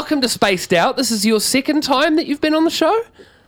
welcome to Spaced Out. This is your second time that you've been on the show?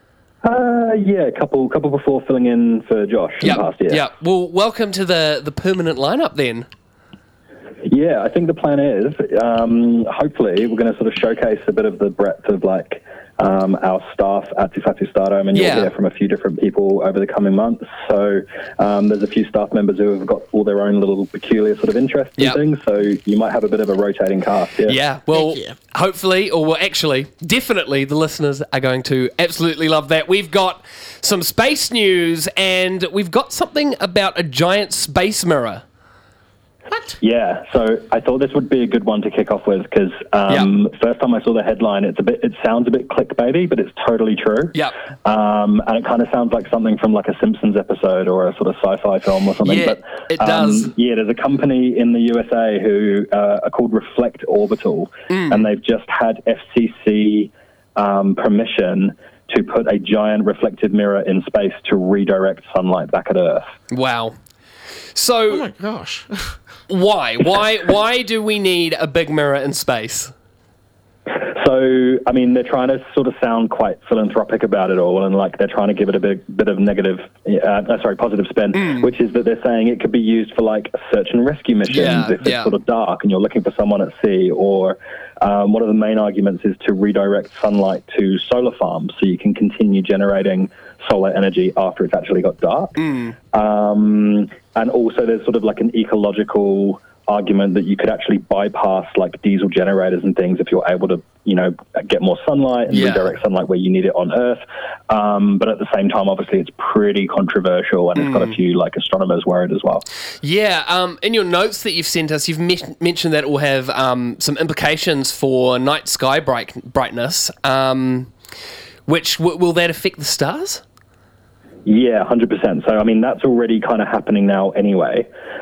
Yeah, a couple before filling in for Josh in the past year. Yeah. Well, welcome to the permanent lineup then. Yeah, I think the plan is, hopefully, we're going to sort of showcase a bit of the breadth of our staff at Te Whatu Stardome, and you'll hear from a few different people over the coming months. So there's a few staff members who have got all their own little peculiar sort of interests and things, so you might have a bit of a rotating cast. Yeah, well, hopefully, actually, definitely the listeners are going to absolutely love that. We've got some space news, and we've got something about a giant space mirror. What? Yeah, so I thought this would be a good one to kick off with because first time I saw the headline, it sounds a bit clickbaity, but it's totally true. Yep. And it kind of sounds like something from like a Simpsons episode or a sort of sci-fi film or something. Yeah, but, it does. Yeah, there's a company in the USA who are called Reflect Orbital, and they've just had FCC permission to put a giant reflective mirror in space to redirect sunlight back at Earth. Wow. So, oh my gosh. Why do we need a big mirror in space? So, I mean, they're trying to sort of sound quite philanthropic about it all, and they're trying to give it a bit of positive spin, which is that they're saying it could be used for search and rescue missions if it's sort of dark and you're looking for someone at sea, or one of the main arguments is to redirect sunlight to solar farms so you can continue generating solar energy after it's actually got dark. And also there's sort of an ecological argument that you could actually bypass diesel generators and things if you're able to, get more sunlight and redirect sunlight where you need it on Earth. But at the same time, obviously, it's pretty controversial and it's got a few astronomers worried as well. Yeah. In your notes that you've sent us, you've mentioned that it will have some implications for night sky brightness. Which will that affect the stars? Yeah, 100%. So, I mean, that's already kind of happening now anyway.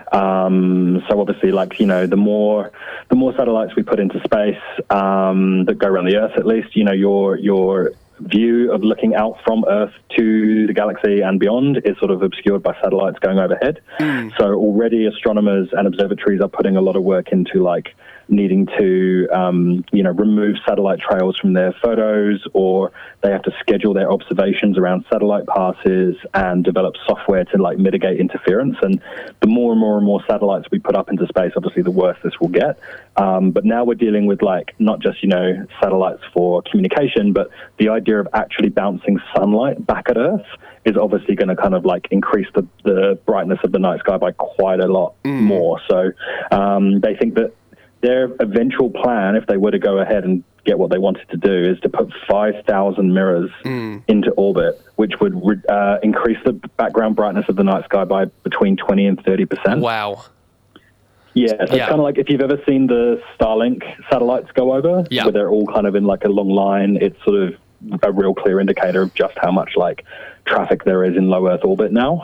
So obviously, the more satellites we put into space that go around the Earth, at least, your view of looking out from Earth to the galaxy and beyond is sort of obscured by satellites going overhead. So already astronomers and observatories are putting a lot of work into needing to, remove satellite trails from their photos, or they have to schedule their observations around satellite passes and develop software to mitigate interference. And the more and more satellites we put up into space, obviously the worse this will get. But now we're dealing with not just, satellites for communication, but the idea of actually bouncing sunlight back at Earth is obviously going to kind of increase the brightness of the night sky by quite a lot more. So they think that their eventual plan, if they were to go ahead and get what they wanted to do, is to put 5,000 mirrors into orbit, which would increase the background brightness of the night sky by between 20 and 30%. Wow. Yeah, so it's kind of like if you've ever seen the Starlink satellites go over, where they're all kind of in a long line, it's sort of a real clear indicator of just how much traffic there is in low Earth orbit now.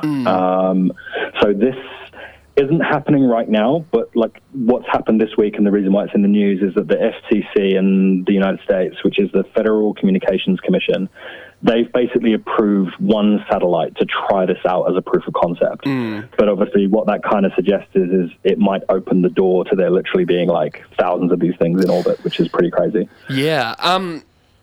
So this isn't happening right now, but what's happened this week and the reason why it's in the news is that the FCC in the United States, which is the Federal Communications Commission, they've basically approved one satellite to try this out as a proof of concept. But obviously what that kind of suggests is it might open the door to there literally being thousands of these things in orbit, which is pretty crazy. Yeah.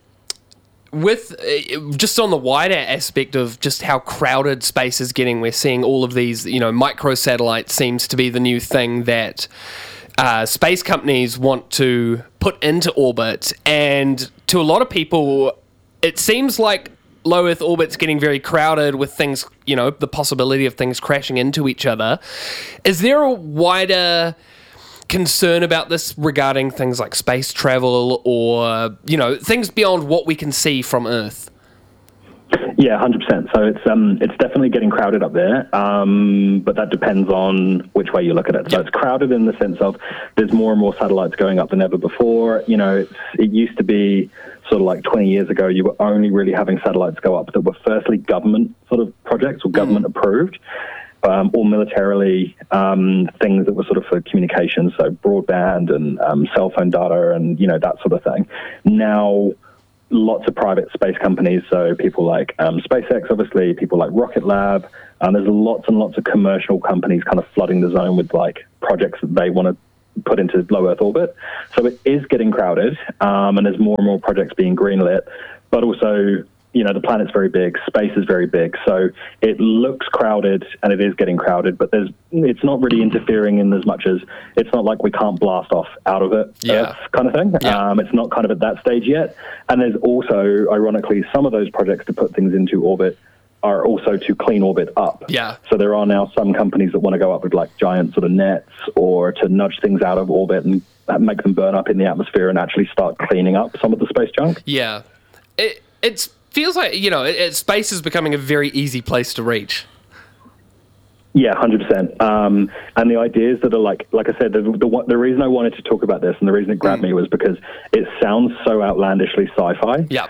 With just on the wider aspect of just how crowded space is getting, we're seeing all of these, microsatellites seems to be the new thing that space companies want to put into orbit. And to a lot of people, it seems like low Earth orbit's getting very crowded with things, the possibility of things crashing into each other. Is there a wider concern about this regarding things like space travel or, things beyond what we can see from Earth? Yeah, 100%. So it's definitely getting crowded up there, but that depends on which way you look at it. So it's crowded in the sense of there's more and more satellites going up than ever before. It used to be sort of 20 years ago, you were only really having satellites go up that were firstly government sort of projects or government approved. Or militarily things that were sort of for communication, so broadband and cell phone data and, that sort of thing. Now, lots of private space companies, so people like SpaceX, obviously, people like Rocket Lab, there's lots and lots of commercial companies kind of flooding the zone with projects that they want to put into low Earth orbit. So it is getting crowded, and there's more and more projects being greenlit. But also, the planet's very big, space is very big, so it looks crowded, and it is getting crowded, but it's not really interfering in as much as, it's not like we can't blast off out of it, Earth kind of thing. It's not kind of at that stage yet. And there's also, ironically, some of those projects to put things into orbit are also to clean orbit up. Yeah. So there are now some companies that want to go up with like giant sort of nets, or to nudge things out of orbit and make them burn up in the atmosphere and actually start cleaning up some of the space junk. Yeah. It feels like, space is becoming a very easy place to reach. Yeah, 100%. And the ideas that are like I said, the reason I wanted to talk about this and the reason it grabbed me was because it sounds so outlandishly sci-fi. Yeah.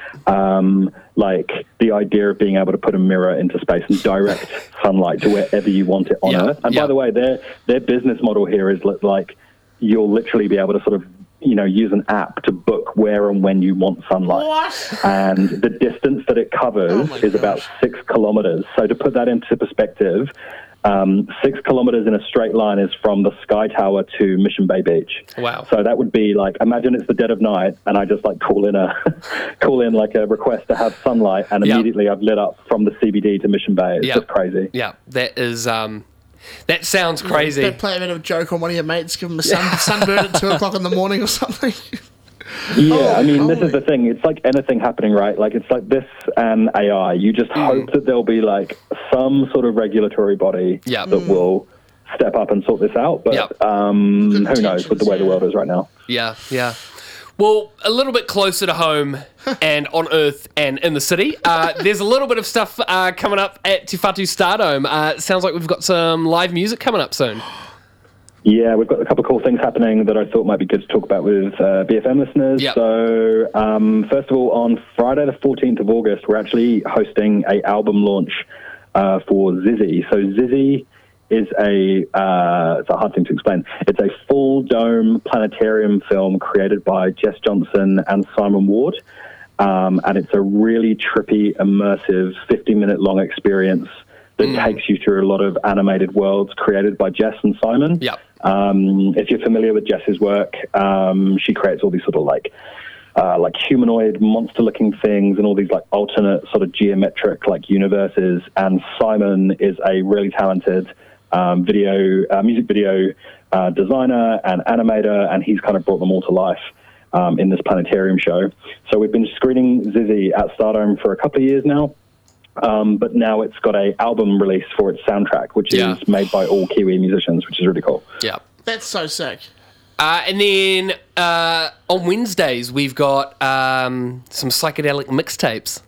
Like the idea of being able to put a mirror into space and direct sunlight to wherever you want it on Earth. And by the way, their business model here is like you'll literally be able to sort of use an app to book where and when you want sunlight. What? And the distance that it covers is about 6 kilometers. So to put that into perspective, 6 kilometers in a straight line is from the Sky Tower to Mission Bay Beach. Wow. So that would be like, imagine it's the dead of night and I just like call in like a request to have sunlight, and immediately I've lit up from the CBD to Mission Bay. It's just crazy. Yeah, that is, that sounds crazy. Don't play a bit of a joke on one of your mates, give them a sunburn at 2 o'clock in the morning or something. Yeah, I mean, this is the thing. It's like anything happening, right? Like, it's like this and AI. You just hope that there'll be, like, some sort of regulatory body that will step up and sort this out. But who knows with the way the world is right now. Yeah, yeah. Well, a little bit closer to home and on Earth and in the city, there's a little bit of stuff coming up at Te Whatu Stardome. It sounds like we've got some live music coming up soon. Yeah, we've got a couple of cool things happening that I thought might be good to talk about with BFM listeners. Yep. So, first of all, on Friday the 14th of August, we're actually hosting a album launch for Zizzy. So Zizzy is it's a hard thing to explain. It's a full dome planetarium film created by Jess Johnson and Simon Ward. And it's a really trippy, immersive, 50-minute long experience that takes you through a lot of animated worlds created by Jess and Simon. Yep. If you're familiar with Jess's work, she creates all these sort of like humanoid monster-looking things and all these like alternate sort of geometric like universes. And Simon is a really talented music video designer and animator, and he's kind of brought them all to life in this planetarium show. So we've been screening Zizzy at Stardome for a couple of years now. But now it's got an album release for its soundtrack, which is made by all Kiwi musicians, which is really cool. Yeah. That's so sick. And then on Wednesdays, we've got some psychedelic mixtapes.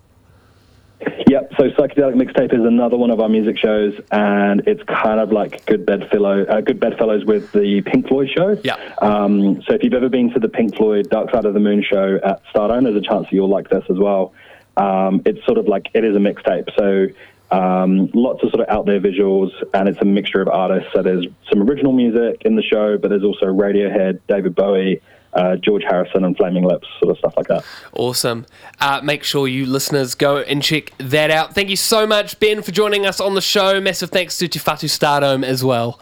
Yep, so Psychedelic Mixtape is another one of our music shows, and it's kind of like Good Bedfellows with the Pink Floyd show. Yeah. So if you've ever been to the Pink Floyd Dark Side of the Moon show at Stardome, there's a chance that you'll like this as well. It's sort of like, it is a mixtape, so lots of sort of out there visuals, and it's a mixture of artists. So there's some original music in the show, but there's also Radiohead, David Bowie, George Harrison and Flaming Lips, sort of stuff like that. Awesome. Make sure you listeners go and check that out. Thank you so much, Ben, for joining us on the show. Massive thanks to Te Whatu Stardome as well.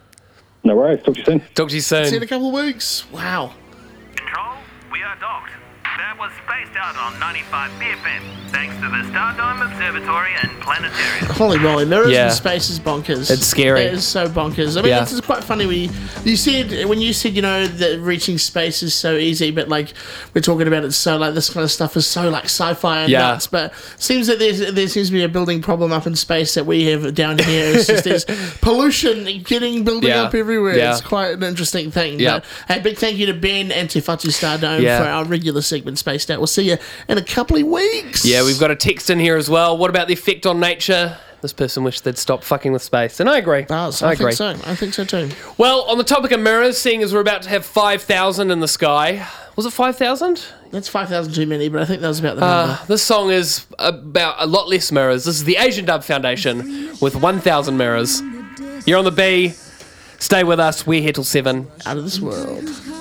No worries. Talk to you soon. Talk to you soon. See you in a couple of weeks. Wow. Control, we are docked. That was Spaced Out on 95 BFM, thanks to the Stardome Observatory and Planetarium. Holy moly, mirrors in space is bonkers. It's scary. It is so bonkers. I mean, it's quite funny when you said, that reaching space is so easy, but like we're talking about it, so like this kind of stuff is so like sci-fi and nuts. But it seems that there seems to be a building problem up in space that we have down here. It's just there's pollution building up everywhere. Yeah. It's quite an interesting thing. Yeah. But hey, big thank you to Ben and Te Whatu Stardome for our regular segment Spaced Out. We'll see you in a couple of weeks. Yeah, we've got a text in here as well. What about the effect on nature? This person wished they'd stop fucking with space. And I agree. I agree. I think so too. Well, on the topic of mirrors, seeing as we're about to have 5,000 in the sky. Was it 5,000? That's 5,000 too many, but I think that was about the number. This song is about a lot less mirrors. This is the Asian Dub Foundation with 1,000 mirrors. You're on the B. Stay with us. We're here till 7. Out of this world.